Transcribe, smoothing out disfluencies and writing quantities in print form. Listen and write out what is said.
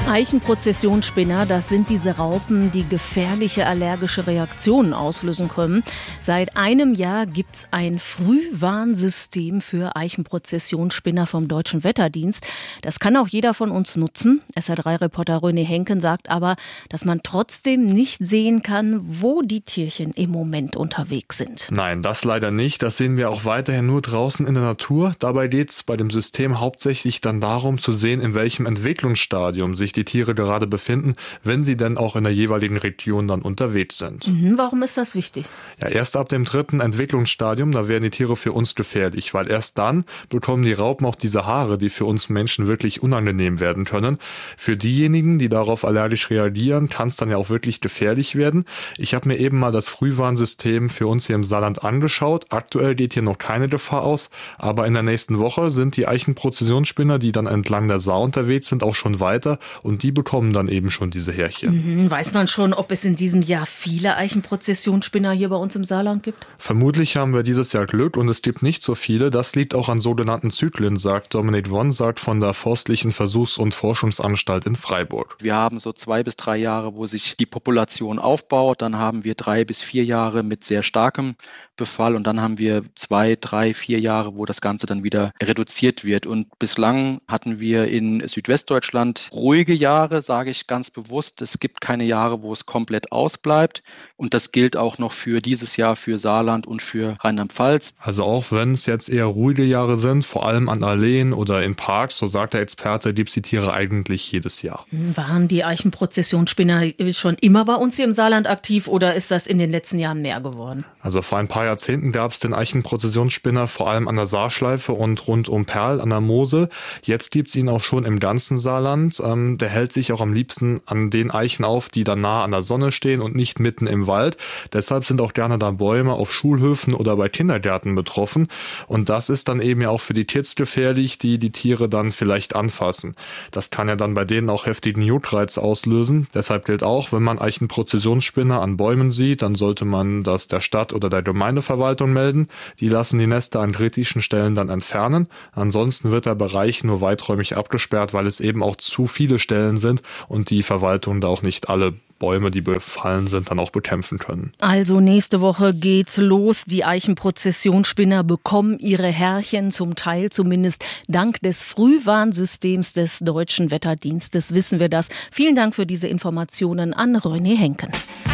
Eichenprozessionsspinner, das sind diese Raupen, die gefährliche allergische Reaktionen auslösen können. Seit einem Jahr gibt's ein Frühwarnsystem für Eichenprozessionsspinner vom Deutschen Wetterdienst. Das kann auch jeder von uns nutzen. SR3-Reporter René Henken sagt aber, dass man trotzdem nicht sehen kann, wo die Tierchen im Moment unterwegs sind. Nein, das leider nicht. Das sehen wir auch weiterhin nur draußen in der Natur. Dabei geht's bei dem System hauptsächlich dann darum zu sehen, in welchem Entwicklungsstadium sich die Tiere gerade befinden, wenn sie denn auch in der jeweiligen Region dann unterwegs sind. Warum ist das wichtig? Ja, erst ab dem 3. Entwicklungsstadium, da werden die Tiere für uns gefährlich, weil erst dann bekommen die Raupen auch diese Haare, die für uns Menschen wirklich unangenehm werden können. Für diejenigen, die darauf allergisch reagieren, kann es dann ja auch wirklich gefährlich werden. Ich habe mir eben mal das Frühwarnsystem für uns hier im Saarland angeschaut. Aktuell geht hier noch keine Gefahr aus, aber in der nächsten Woche sind die Eichenprozessionsspinner, die dann entlang der Saar unterwegs sind, auch schon weiter und die bekommen dann eben schon diese Härchen. Weiß man schon, ob es in diesem Jahr viele Eichenprozessionsspinner hier bei uns im Saarland gibt? Vermutlich haben wir dieses Jahr Glück und es gibt nicht so viele. Das liegt auch an sogenannten Zyklen, sagt Dominik Wonsagt von der Forstlichen Versuchs- und Forschungsanstalt in Freiburg. Wir haben so 2 bis 3 Jahre, wo sich die Population aufbaut. Dann haben wir 3 bis 4 Jahre mit sehr starkem Befall und dann haben wir 2, 3, 4 Jahre, wo das Ganze dann wieder reduziert wird. Und bislang hatten wir in Südwestdeutschland ruhige Jahre, sage ich ganz bewusst. Es gibt keine Jahre, wo es komplett ausbleibt. Und das gilt auch noch für dieses Jahr, für Saarland und für Rheinland-Pfalz. Also auch wenn es jetzt eher ruhige Jahre sind, vor allem an Alleen oder in Parks, so sagt der Experte, gibt es die Tiere eigentlich jedes Jahr. Waren die Eichenprozessionsspinner schon immer bei uns hier im Saarland aktiv oder ist das in den letzten Jahren mehr geworden? Also vor ein paar Jahrzehnten gab es den Eichenprozessionsspinner vor allem an der Saarschleife und rund um Perl an der Mosel. Jetzt gibt es ihn auch schon im ganzen Saarland. Der hält sich auch am liebsten an den Eichen auf, die dann nah an der Sonne stehen und nicht mitten im Wald. Deshalb sind auch gerne da Bäume auf Schulhöfen oder bei Kindergärten betroffen. Und das ist dann eben ja auch für die Kids gefährlich, die die Tiere dann vielleicht anfassen. Das kann ja dann bei denen auch heftigen Juckreiz auslösen. Deshalb gilt auch, wenn man Eichenprozessionsspinner an Bäumen sieht, dann sollte man das der Stadt oder der Gemeindeverwaltung melden. Die lassen die Nester an kritischen Stellen dann entfernen. Ansonsten wird der Bereich nur weiträumig abgesperrt, weil es eben auch zu viele Stellen sind und die Verwaltung da auch nicht alle Bäume, die befallen sind, dann auch bekämpfen können. Also nächste Woche geht's los. Die Eichenprozessionsspinner bekommen ihre Härchen, zum Teil zumindest dank des Frühwarnsystems des Deutschen Wetterdienstes wissen wir das. Vielen Dank für diese Informationen an René Henken.